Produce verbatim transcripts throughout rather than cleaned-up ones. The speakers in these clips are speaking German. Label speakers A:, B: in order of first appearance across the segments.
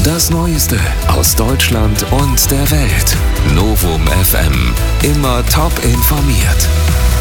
A: Das Neueste aus Deutschland und der Welt. Novum F M. Immer top informiert.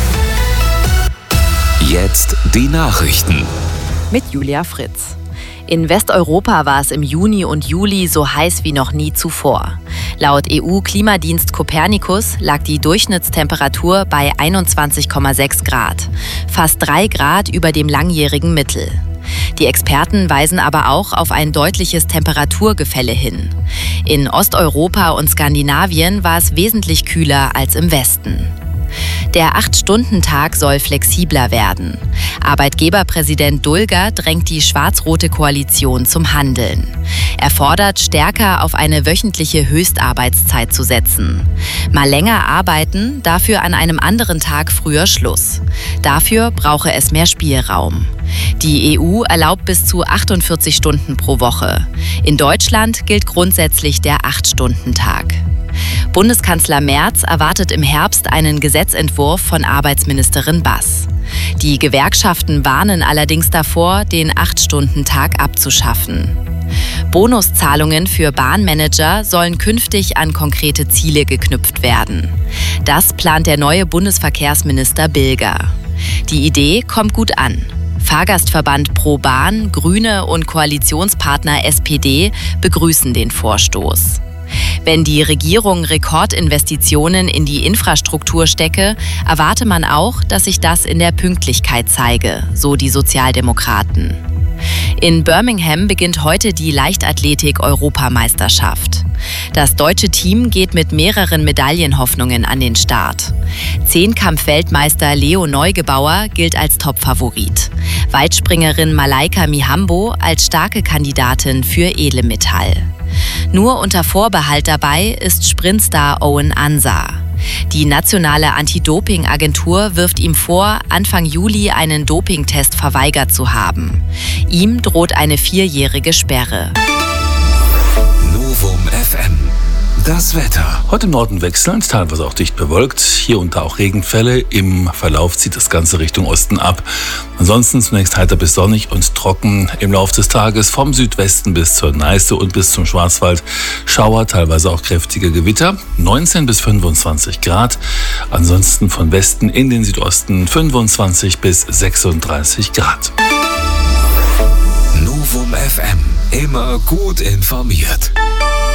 A: Jetzt die Nachrichten.
B: Mit Julia Fritz. In Westeuropa war es im Juni und Juli so heiß wie noch nie zuvor. Laut E U-Klimadienst Copernicus lag die Durchschnittstemperatur bei einundzwanzig Komma sechs Grad, fast drei Grad über dem langjährigen Mittel. Die Experten weisen aber auch auf ein deutliches Temperaturgefälle hin. In Osteuropa und Skandinavien war es wesentlich kühler als im Westen. Der acht-Stunden-Tag soll flexibler werden. Arbeitgeberpräsident Dulger drängt die schwarz-rote Koalition zum Handeln. Er fordert, stärker auf eine wöchentliche Höchstarbeitszeit zu setzen. Mal länger arbeiten, dafür an einem anderen Tag früher Schluss. Dafür brauche es mehr Spielraum. Die E U erlaubt bis zu achtundvierzig Stunden pro Woche. In Deutschland gilt grundsätzlich der acht-Stunden-Tag. Bundeskanzler Merz erwartet im Herbst einen Gesetzentwurf von Arbeitsministerin Bass. Die Gewerkschaften warnen allerdings davor, den acht-Stunden-Tag abzuschaffen. Bonuszahlungen für Bahnmanager sollen künftig an konkrete Ziele geknüpft werden. Das plant der neue Bundesverkehrsminister Bilger. Die Idee kommt gut an. Fahrgastverband Pro Bahn, Grüne und Koalitionspartner S P D begrüßen den Vorstoß. Wenn die Regierung Rekordinvestitionen in die Infrastruktur stecke, erwarte man auch, dass sich das in der Pünktlichkeit zeige, so die Sozialdemokraten. In Birmingham beginnt heute die Leichtathletik-Europameisterschaft. Das deutsche Team geht mit mehreren Medaillenhoffnungen an den Start. Zehnkampf-Weltmeister Leo Neugebauer gilt als Topfavorit. Weitspringerin Malaika Mihambo als starke Kandidatin für Edelmetall. Nur unter Vorbehalt dabei ist Sprintstar Owen Ansah. Die nationale Anti-Doping-Agentur wirft ihm vor, Anfang Juli einen Dopingtest verweigert zu haben. Ihm droht eine vierjährige Sperre.
A: Novum F M. Das Wetter.
C: Heute im Norden wechselnd, teilweise auch dicht bewölkt. Hier und da auch Regenfälle. Im Verlauf zieht das Ganze Richtung Osten ab. Ansonsten zunächst heiter bis sonnig und trocken. Im Laufe des Tages vom Südwesten bis zur Neiße und bis zum Schwarzwald Schauer, teilweise auch kräftige Gewitter. neunzehn bis fünfundzwanzig Grad. Ansonsten von Westen in den Südosten fünfundzwanzig bis sechsunddreißig Grad.
A: Novum F M. Immer gut informiert.